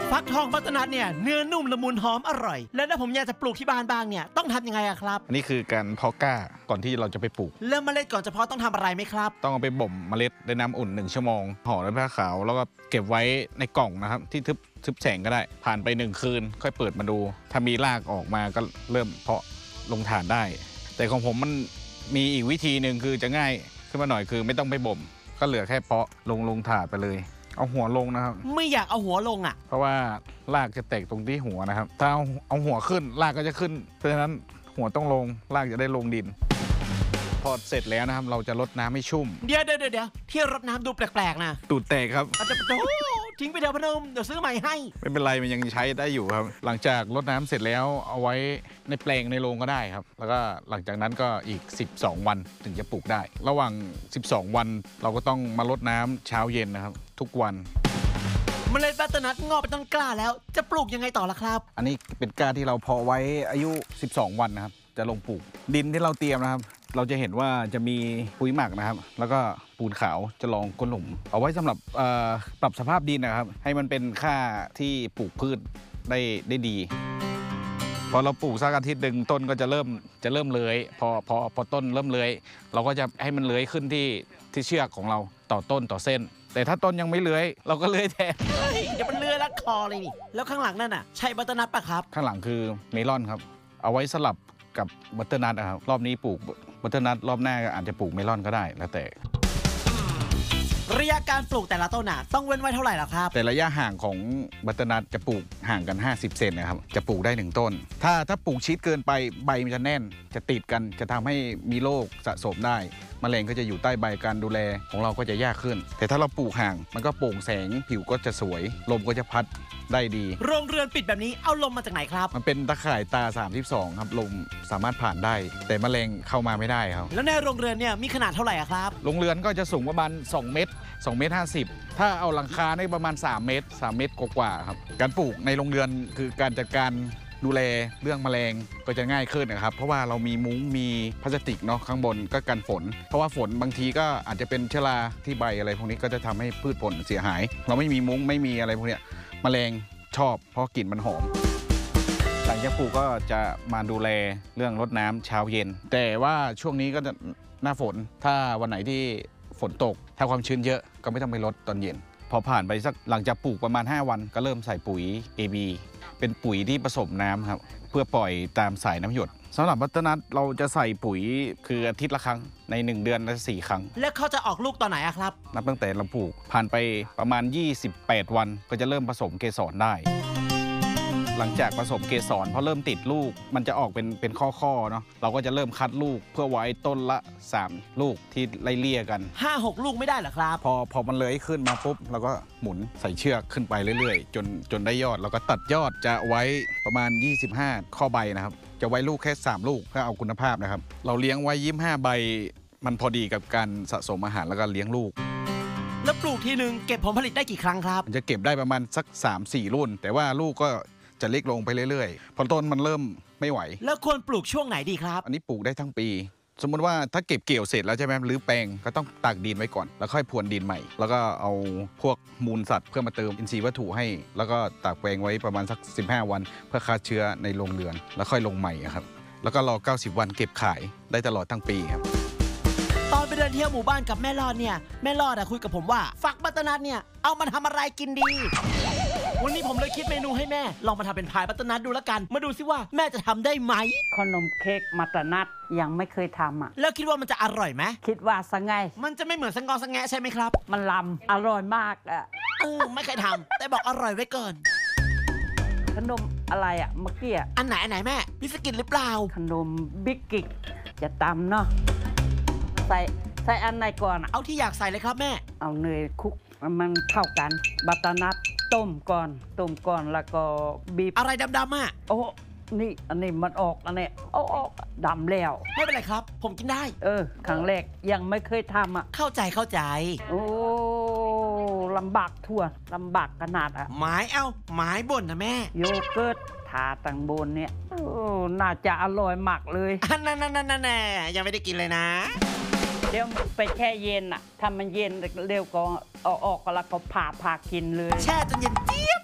ฟักทองบัตเตอร์นัทเนี่ยเนื้อนุ่มละมุนหอมอร่อยแล้วถ้าผมอยากจะปลูกที่บ้านบ้างเนี่ยต้องทำยังไงอะครับอันนี้คือการเพาะกล้าก่อนที่เราจะไปปลูกเริ่มเมล็ดก่อนจะเพาะต้องทำอะไรไหมครับต้องเอาไปบ่มเมล็ดด้วยน้ำอุ่น1 ชั่วโมงห่อด้วยผ้าขาวแล้วก็เก็บไว้ในกล่องนะครับที่ทึบแสงก็ได้ผ่านไป1 คืนค่อยเปิดมาดูถ้ามีรากออกมาก็เริ่มเพาะลงถาดได้แต่ของผมมันมีอีกวิธีหนึ่งคือจะง่ายขึ้นมาหน่อยคือไม่ต้องไปบ่มก็เหลือแค่เพาะลงถาดไปเลยเอาหัวลงนะครับไม่อยากเอาหัวลงอ่ะเพราะว่ารากจะแตกตรงที่หัวนะครับถ้าเอาหัวขึ้นรากก็จะขึ้นเพราะฉะนั้นหัวต้องลงรากจะได้ลงดินพอเสร็จแล้วนะครับเราจะรดน้ำให้ชุ่มเดี๋ยวที่รดน้ำดูแปลกๆนะตูดแตกครับอาจจะโอ้ทิ้งไปเดี๋ยวพนมเดี๋ยวซื้อใหม่ให้ไม่เป็นไรมันยังใช้ได้อยู่ครับหลังจากรดน้ำเสร็จแล้วเอาไว้ในแปลงในโรงก็ได้ครับแล้วก็หลังจากนั้นก็อีก12 วันถึงจะปลูกได้ระหว่าง12 วันเราก็ต้องมารดน้ำเช้าเย็นนะครับทุกวันเมล็ดบัตเตอร์นัทงอกเป็นต้นกล้าแล้วจะปลูกยังไงต่อล่ะครับอันนี้เป็นกล้าที่เราเพาะไว้อายุ12 วันนะครับจะลงปลูกดินที่เราเตรียมนะครับเราจะเห็นว่าจะมีปุ๋ยหมักนะครับแล้วก็ปูนขาวจะลองก้นหลุมเอาไว้สำหรับปรับสภาพดินนะครับให้มันเป็นค่าที่ปลูกพืชได้ดีพอเราปลูกสักอาทิตย์หนึ่งต้นก็จะเริ่มเลื้อยพอต้นเริ่มเลื้อยเราก็จะให้มันเลื้อยขึ้นที่เชือกของเราต่อต้นต่อเส้นแต่ถ้าต้นยังไม่เลื้อยเราก็เลื้อยแทนเดี๋ยวมันเลื้อยลัดคอเลยนี่แล้วข้างหลังนั่นน่ะใช่บัตเตอร์นัทปะครับข้างหลังคือเมลอนครับเอาไว้สลับกับบัตเตอร์นัทนะครับรอบนี้ปลูกบัตเตอร์นัทรอบหน้าอาจจะปลูกเมลอนก็ได้แล้วแต่ระยะการปลูกแต่ละต้นน่ะต้องเว้นไว้เท่าไหร่ล่ะครับแต่ระยะห่างของบัตเตอร์นัทจะปลูกห่างกัน50 เซนนะครับจะปลูกได้1 ต้นถ้าปลูกชิดเกินไปใบมันจะแน่นจะติดกันจะทำให้มีโรคสะสมได้แมลงก็จะอยู่ใต้ใบการดูแลของเราก็จะยากขึ้นแต่ถ้าเราปลูกห่างมันก็โปร่งแสงผิวก็จะสวยลมก็จะพัดได้ดีโรงเรือนปิดแบบนี้เอาลมมาจากไหนครับมันเป็นตะข่ายตา32ครับลมสามารถผ่านได้แต่แมลงเข้ามาไม่ได้ครับแล้วในโรงเรือนเนี่ยมีขนาดเท่าไหร่ครับโรงเรือนก็จะสูงประมาณ2 เมตร2.50 ถ้าเอาหลังคาในประมาณ3 เมตรกว่าครับการปลูกในโรงเรือนคือการจัดการดูแลเรื่องแมลงก็จะง่ายขึ้นนะครับเพราะว่าเรามีมุ้งมีพลาสติกเนาะข้างบนก็กันฝนเพราะว่าฝนบางทีก็อาจจะเป็นเชื้อราที่ใบอะไรพวกนี้ก็จะทำให้พืชผลเสียหายเราไม่มีมุ้งไม่มีอะไรพวกนี้แมลงชอบเพราะกลิ่นมันหอมหลังจากปลูกก็จะมาดูแลเรื่องรดน้ำเช้าเย็นแต่ว่าช่วงนี้ก็จะหน้าฝนถ้าวันไหนที่ฝนตกถ้าความชื้นเยอะก็ไม่ต้องไปรดตอนเย็นพอผ่านไปสักหลังจากปลูกประมาณ5 วันก็เริ่มใส่ปุ๋ย AB เป็นปุ๋ยที่ผสมน้ำครับเพื่อปล่อยตามสายน้ำหยดสำหรับบัตเตอร์นัทเราจะใส่ปุ๋ยคืออาทิตย์ละครั้งใน1 เดือนละ4 ครั้งแล้วเขาจะออกลูกตอนไหนครับนับตั้งแต่เราปลูกผ่านไปประมาณ28 วันก็จะเริ่มผสมเกสรได้หลังจากผสมเกสรพอเริ่มติดลูกมันจะออกเป็นข้อเนาะเราก็จะเริ่มคัดลูกเพื่อไว้ต้นละ3 ลูกที่ไล่เลี่ยกัน 5-6 ลูกไม่ได้เหรอครับพอมันเลยขึ้นมาปุ๊บเราก็หมุนใส่เชือกขึ้นไปเรื่อยๆจนได้ยอดเราก็ตัดยอดจะไว้ประมาณ25 ข้อใบนะครับจะไว้ลูกแค่3 ลูกเพื่อเอาคุณภาพนะครับเราเลี้ยงไว้25 ใบมันพอดีกับการสะสมอาหารแล้วก็เลี้ยงลูกแล้วปลูกทีนึงเก็บผลผลิตได้กี่ครั้งครับมันจะเก็บได้ประมาณสัก 3-4 รุ่นแต่ว่าลูกก็จะเล็กลงไปเรื่อยๆพอต้นมันเริ่มไม่ไหวแล้วควรปลูกช่วงไหนดีครับอันนี้ปลูกได้ทั้งปีสมมุติว่าถ้าเก็บเกี่ยวเสร็จแล้วใช่ไหมหรือแปลงก็ต้องตากดินไว้ก่อนแล้วค่อยพรวนดินใหม่แล้วก็เอาพวกมูลสัตว์เพื่อมาเติมอินทรีย์วัตถุให้แล้วก็ตากแปลงไว้ประมาณสัก15 วันเพื่อฆ่าเชื้อในโรงเรือนแล้วค่อยลงใหม่ครับแล้วก็รอ90 วันเก็บขายได้ตลอดทั้งปีครับตอนไปเดินเที่ยวหมู่บ้านกับแม่รอดเนี่ยแม่รอดคุยกับผมว่าฟักบัตเตอร์นัทเนี่ยเอามาทำอะไรกินดีวันนี้ผมเลยคิดเมนูให้แม่ลองมาทำเป็นพายบัตเตอร์นัทดูแล้วกันมาดูซิว่าแม่จะทำได้ไหมขนมเค้กบัตเตอร์นัทยังไม่เคยทำแล้วคิดว่ามันจะอร่อยไหมคิดว่าสังไงมันจะไม่เหมือนสังกอสังแงใช่ไหมครับมันลำอร่อยมากไม่เคยทำแต่บอกอร่อยไว้ก่อนขนมอะไรเมื่อกี้อันไหนแม่บิสกิตหรือเปล่าขนมบิ๊กกิกจะตำเนาะใส่อันไหนก่อนเอาที่อยากใส่เลยครับแม่เอาเนยคลุกมันเข้ากันบัตเตอร์นัทต้มก่อนแล้วก็บีบอะไรดำๆโอ้นี่อันนี้มันออกอันนี้ออกดำแล้วไม่เป็นไรครับผมกินได้ครั้งแรกยังไม่เคยทำเข้าใจโอ้ลำบากทั่วลำบากขนาดหมายบ่นนะแม่โยเกิร์ตทาตังบนเนี่ยน่าจะอร่อยมากเลยนั่นยังไม่ได้กินเลยนะเดี๋ยวไปแช่เย็นถ้ามันเย็นเร็วก็เอาออกแล้วก็ผ่ากินเลยแช่จนเย็นจี๊